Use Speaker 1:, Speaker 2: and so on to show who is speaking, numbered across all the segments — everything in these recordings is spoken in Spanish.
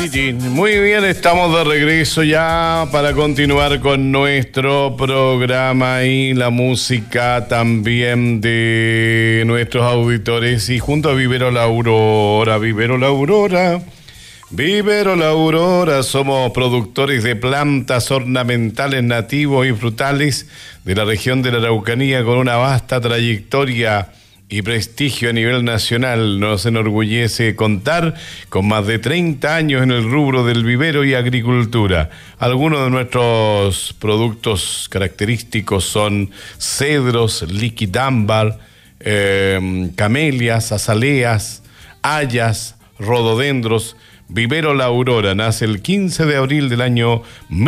Speaker 1: Muy bien, estamos de regreso ya para continuar con nuestro programa y la música también de nuestros auditores. Y junto a Vivero La Aurora, somos productores de plantas ornamentales nativos y frutales de la región de la Araucanía con una vasta trayectoria y prestigio a nivel nacional. Nos enorgullece contar con más de 30 años en el rubro del vivero y agricultura. Algunos de nuestros productos característicos son cedros, liquidámbar, camelias, azaleas, hayas, rododendros. Vivero La Aurora nace el 15 de abril del año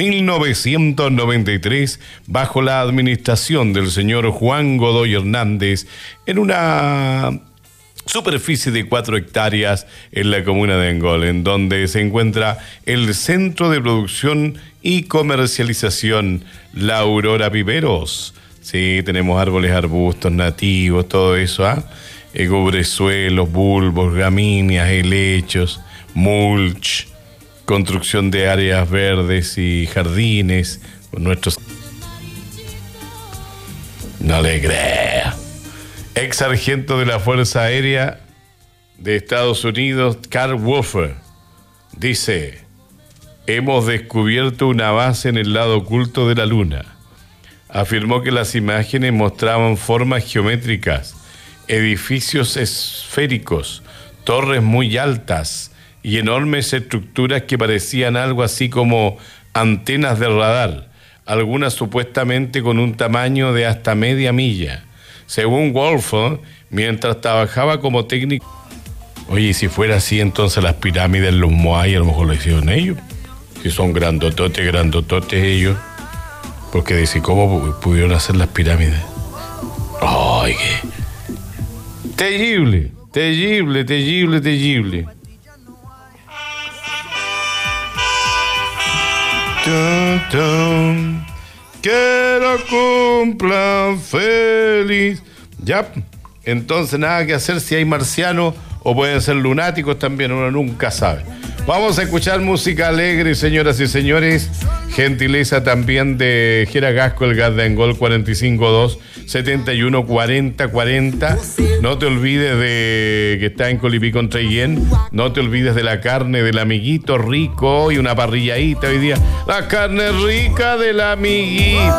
Speaker 1: 1993 bajo la administración del señor Juan Godoy Hernández en una superficie de 4 hectáreas en la comuna de Angol, en donde se encuentra el centro de producción y comercialización La Aurora Viveros. Sí, tenemos árboles, arbustos nativos, todo eso, cubresuelos, bulbos, gramíneas, helechos, mulch, construcción de áreas verdes y jardines con nuestros... No le crea. Ex sargento de la Fuerza Aérea de Estados Unidos, Carl Wolfer, dice: hemos descubierto una base en el lado oculto de la Luna. Afirmó que las imágenes mostraban formas geométricas, edificios esféricos, torres muy altas y enormes estructuras que parecían algo así como antenas de radar, algunas supuestamente con un tamaño de hasta media milla. Según Wolfer, mientras trabajaba como técnico... Oye, y si fuera así, entonces las pirámides, los Moai, a lo mejor lo hicieron ellos. Si son grandototes ellos. Porque dice, ¿cómo pudieron hacer las pirámides? ¡Ay, qué! Terrible. Que lo cumplan feliz. Ya, entonces nada que hacer si hay marcianos o pueden ser lunáticos también, uno nunca sabe. Vamos a escuchar música alegre, señoras y señores. Gentileza también de Jera Gasco, el gas de Angol, 452-71-40-40. No te olvides de que está en Colipí con Treguén. No te olvides de la carne del amiguito rico y una parrilladita hoy día. La carne rica del amiguito.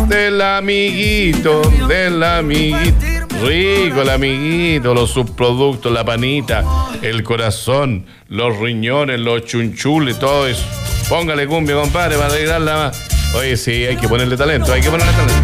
Speaker 1: Rico el amiguito, los subproductos, la panita, el corazón, los riñones, los chunchules, todo eso. Póngale cumbia, compadre, para alegrarla más. Oye, sí, hay que ponerle talento.